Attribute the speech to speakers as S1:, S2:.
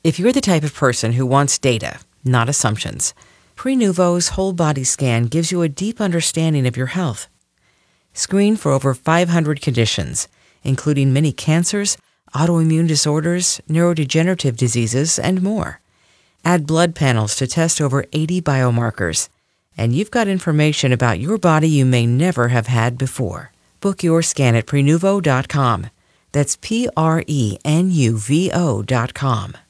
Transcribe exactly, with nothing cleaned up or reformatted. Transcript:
S1: If you're the type of person who wants data, not assumptions, Prenuvo's whole body scan gives you a deep understanding of your health. Screen for over five hundred conditions, including many cancers, autoimmune disorders, neurodegenerative diseases, and more. Add blood panels to test over eighty biomarkers, and you've got information about your body you may never have had before. Book your scan at Prenuvo dot com. That's P R E N U V O dot com.